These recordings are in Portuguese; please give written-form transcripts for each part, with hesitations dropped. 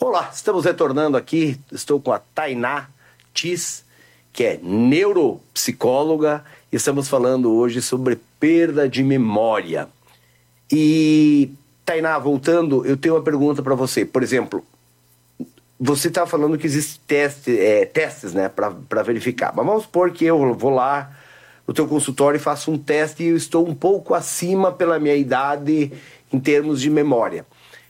Olá, estamos retornando aqui, estou com a Tainá Tis, que é neuropsicóloga, e estamos falando hoje sobre perda de memória. E, Tainá, voltando, eu tenho uma pergunta para você. Por exemplo, você está falando que existem testes, né, para verificar. Mas vamos supor que eu vou lá no teu consultório e faço um teste e eu estou um pouco acima pela minha idade em termos de memória.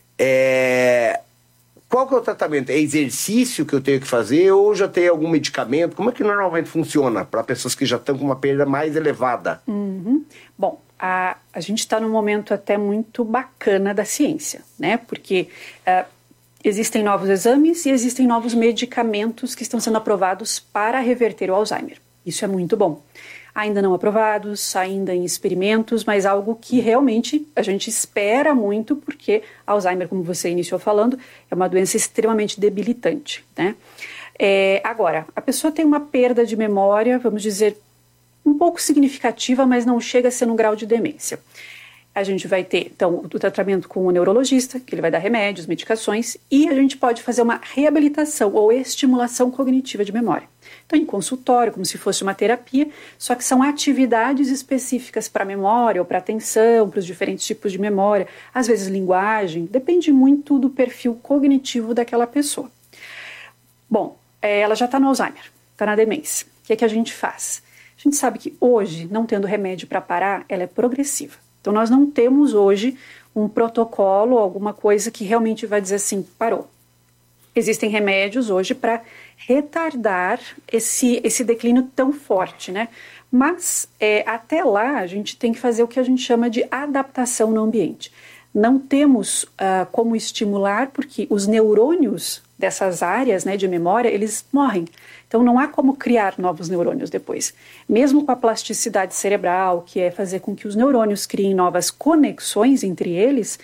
Qual que é o tratamento? É exercício que eu tenho que fazer ou já tem algum medicamento? Como é que normalmente funciona para pessoas que já estão com uma perda mais elevada? Bom, a gente está num momento até muito bacana da ciência, né? Porque existem novos exames e existem novos medicamentos que estão sendo aprovados para reverter o Alzheimer. Isso é muito bom. Ainda não aprovados, ainda em experimentos, mas algo que realmente a gente espera muito, porque Alzheimer, como você iniciou falando, é uma doença extremamente debilitante, né? Agora, a pessoa tem uma perda de memória, vamos dizer, um pouco significativa, mas não chega a ser no grau de demência. A gente vai ter, então, o tratamento com o neurologista, que ele vai dar remédios, medicações, e a gente pode fazer uma reabilitação ou estimulação cognitiva de memória. Então, em consultório, como se fosse uma terapia, só que são atividades específicas para a memória ou para a atenção, para os diferentes tipos de memória, às vezes linguagem, depende muito do perfil cognitivo daquela pessoa. Bom, ela já está no Alzheimer, está na demência. O que é que a gente faz? A gente sabe que hoje, não tendo remédio para parar, ela é progressiva. Então, nós não temos hoje um protocolo, alguma coisa que realmente vai dizer assim, parou. Existem remédios hoje para retardar esse declínio tão forte, né? Mas até lá a gente tem que fazer o que a gente chama de adaptação no ambiente. Não temos como estimular, porque os neurônios dessas áreas, né, de memória, eles morrem. Então não há como criar novos neurônios depois. Mesmo com a plasticidade cerebral, que é fazer com que os neurônios criem novas conexões entre eles,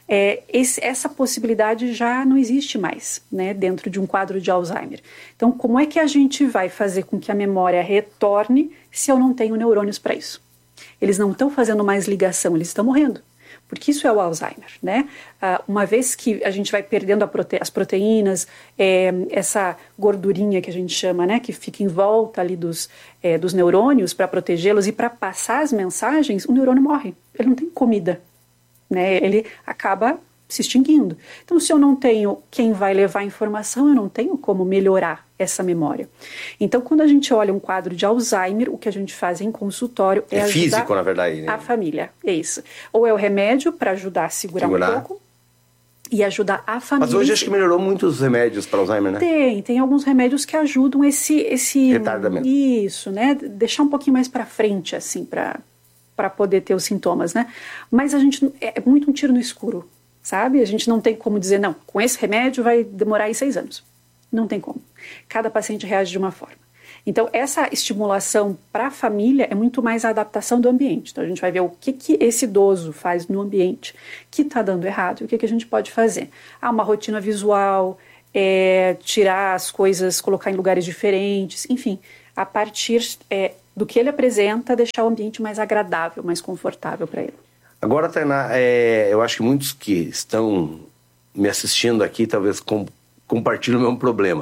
essa possibilidade já não existe mais, né, dentro de um quadro de Alzheimer. Então, como é que a gente vai fazer com que a memória retorne se eu não tenho neurônios para isso? Eles não estão fazendo mais ligação, eles estão morrendo. Porque isso é o Alzheimer, né? Uma vez que a gente vai perdendo as proteínas, essa gordurinha que a gente chama, né, que fica em volta ali dos neurônios para protegê-los e para passar as mensagens, o neurônio morre, ele não tem comida, né? Ele acaba se extinguindo. Então, se eu não tenho quem vai levar a informação, eu não tenho como melhorar essa memória. Então, quando a gente olha um quadro de Alzheimer, o que a gente faz em consultório é ajudar físico, na verdade, né? A família. É isso. Ou é o remédio para ajudar a segurar um pouco e ajudar a família. Mas hoje acho que melhorou muito os remédios para Alzheimer, né? Tem alguns remédios que ajudam esse retardamento. Isso, né? Deixar um pouquinho mais para frente, assim, para poder ter os sintomas, né? Mas a gente é muito um tiro no escuro, sabe? A gente não tem como dizer, não, com esse remédio vai demorar aí 6 anos. Não tem como. Cada paciente reage de uma forma. Então, essa estimulação para a família é muito mais a adaptação do ambiente. Então, a gente vai ver o que esse idoso faz no ambiente que está dando errado e o que a gente pode fazer. Uma rotina visual, tirar as coisas, colocar em lugares diferentes, enfim, a partir do que ele apresenta, deixar o ambiente mais agradável, mais confortável para ele. Agora, Tainá, eu acho que muitos que estão me assistindo aqui talvez compartilham o mesmo problema.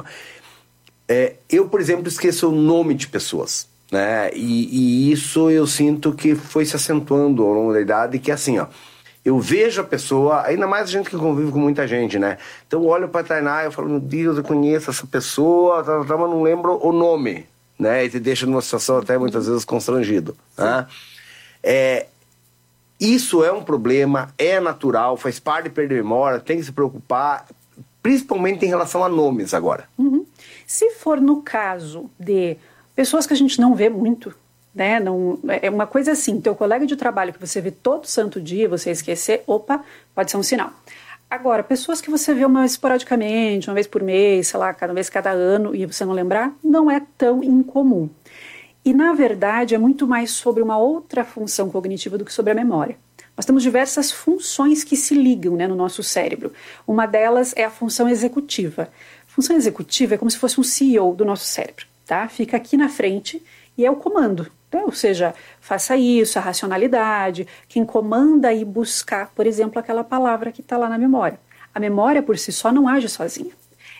Eu, por exemplo, esqueço o nome de pessoas, né? E isso eu sinto que foi se acentuando ao longo da idade, que é assim, ó, eu vejo a pessoa, ainda mais a gente que convive com muita gente, né? Então eu olho para a Tainá e eu falo, meu Deus, eu conheço essa pessoa, mas não lembro o nome, né? E te deixa numa situação até muitas vezes constrangido, né? Isso é um problema, é natural, faz parte de perder memória, tem que se preocupar, principalmente em relação a nomes agora. Se for no caso de pessoas que a gente não vê muito, né? Não, é uma coisa assim, teu colega de trabalho que você vê todo santo dia, você esquecer, pode ser um sinal. Agora, pessoas que você vê esporadicamente, uma vez por mês, sei lá, cada ano, e você não lembrar, não é tão incomum. E, na verdade, é muito mais sobre uma outra função cognitiva do que sobre a memória. Nós temos diversas funções que se ligam, né, no nosso cérebro. Uma delas é a função executiva. A função executiva é como se fosse um CEO do nosso cérebro, tá? Fica aqui na frente e é o comando. Então, ou seja, faça isso, a racionalidade, quem comanda ir buscar, por exemplo, aquela palavra que está lá na memória. A memória por si só não age sozinha.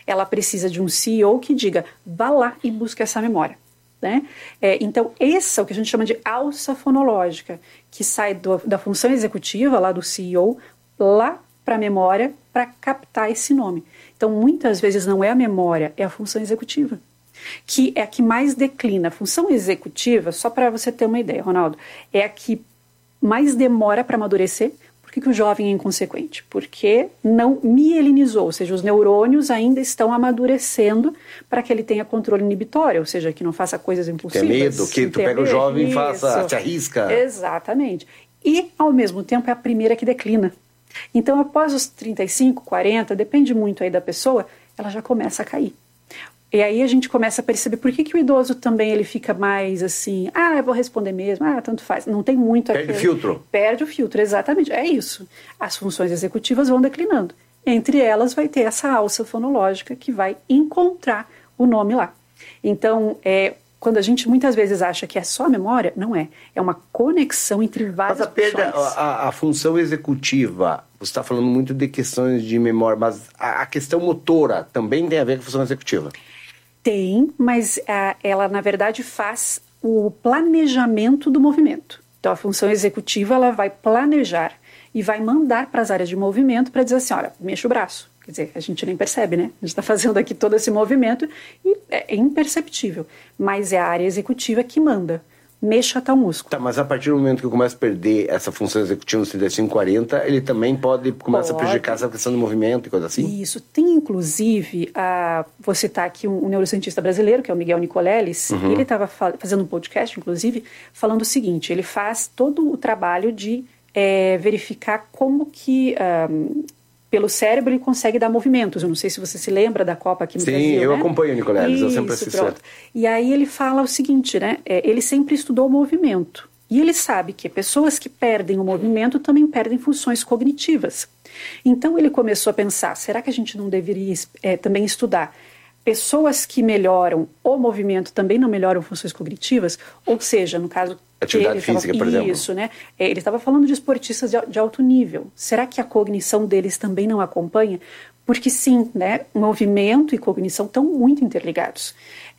ela precisa de um CEO que diga, vá lá e busque essa memória. Né? Então, esse é o que a gente chama de alça fonológica, que sai da função executiva, lá do CEO, lá para a memória, para captar esse nome. Então, muitas vezes não é a memória, é a função executiva, que é a que mais declina. A função executiva, só para você ter uma ideia, Ronaldo, é a que mais demora para amadurecer. Por que o jovem é inconsequente? Porque não mielinizou, ou seja, os neurônios ainda estão amadurecendo para que ele tenha controle inibitório, ou seja, que não faça coisas impulsivas. Tem medo, que tu pega o jovem e faça, se arrisca. Exatamente. E, ao mesmo tempo, é a primeira que declina. Então, após os 35, 40, depende muito aí da pessoa, ela já começa a cair. E aí a gente começa a perceber por que o idoso também ele fica mais assim, eu vou responder mesmo, tanto faz. Não tem muito... Perde o filtro. Perde o filtro, exatamente. É isso. As funções executivas vão declinando. Entre elas vai ter essa alça fonológica que vai encontrar o nome lá. Então, quando a gente muitas vezes acha que é só a memória, não é. É uma conexão entre várias funções. Mas a perda, a função executiva, você está falando muito de questões de memória, mas a questão motora também tem a ver com a função executiva? Tem, mas ela, na verdade, faz o planejamento do movimento. Então, a função executiva, ela vai planejar e vai mandar para as áreas de movimento para dizer assim, olha, mexa o braço. Quer dizer, a gente nem percebe, né? A gente está fazendo aqui todo esse movimento e é imperceptível. Mas é a área executiva que manda. Mexa tal músculo. Tá, mas a partir do momento que eu começo a perder essa função executiva nos 35, 40, ele também pode começar a prejudicar essa questão do movimento e coisa assim? Isso. Tem, inclusive, vou citar aqui um neurocientista brasileiro, que é o Miguel Nicoleles, e ele estava fazendo um podcast, inclusive, falando o seguinte, ele faz todo o trabalho de verificar como que... pelo cérebro ele consegue dar movimentos. Eu não sei se você se lembra da Copa aqui no Brasil, Sim, eu né? acompanho o Nicoleles, eu sempre assisto. Pronto. E aí ele fala o seguinte, né? Ele sempre estudou o movimento. E ele sabe que pessoas que perdem o movimento também perdem funções cognitivas. Então ele começou a pensar, será que a gente não deveria também estudar pessoas que melhoram o movimento também não melhoram funções cognitivas? Ou seja, no caso... Atividade física, por exemplo. Isso, né? Ele estava falando de esportistas de alto nível. Será que a cognição deles também não acompanha? Porque sim, né? Movimento e cognição estão muito interligados.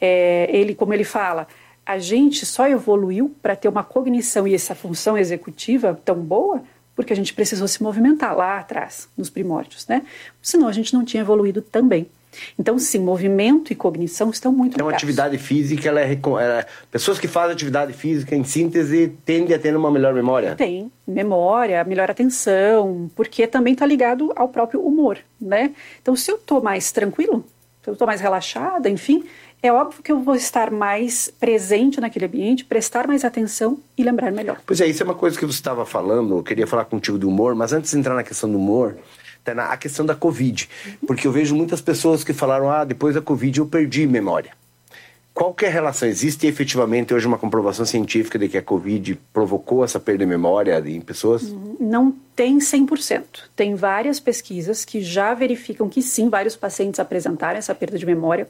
Como ele fala, a gente só evoluiu para ter uma cognição e essa função executiva tão boa porque a gente precisou se movimentar lá atrás, nos primórdios, né? Senão a gente não tinha evoluído também. Então, sim, movimento e cognição estão muito ligados. Então, atividade física, pessoas que fazem atividade física, em síntese, tendem a ter uma melhor memória? Tem memória, melhor atenção, porque também está ligado ao próprio humor, né? Então, se eu estou mais tranquilo, se eu estou mais relaxada, enfim, é óbvio que eu vou estar mais presente naquele ambiente, prestar mais atenção e lembrar melhor. Pois é, isso é uma coisa que você estava falando, eu queria falar contigo do humor, mas antes de entrar na questão do humor... a questão da Covid, porque eu vejo muitas pessoas que falaram, depois da Covid eu perdi memória. Qual que é a relação? Existe efetivamente hoje uma comprovação científica de que a Covid provocou essa perda de memória em pessoas? Não tem 100%. Tem várias pesquisas que já verificam que sim, vários pacientes apresentaram essa perda de memória.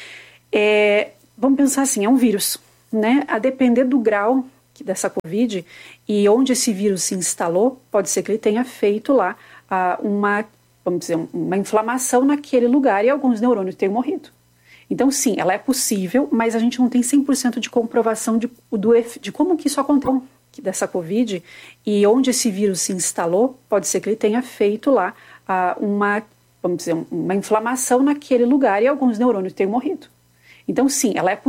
Vamos pensar assim, é um vírus, né? A depender do grau dessa Covid e onde esse vírus se instalou, pode ser que ele tenha feito lá vamos dizer, uma inflamação naquele lugar e alguns neurônios tenham morrido. Então, sim, ela é possível, mas a gente não tem 100% de comprovação de como que isso aconteceu dessa Covid e onde esse vírus se instalou, pode ser que ele tenha feito lá vamos dizer, uma inflamação naquele lugar e alguns neurônios tenham morrido. Então, sim, ela é possível.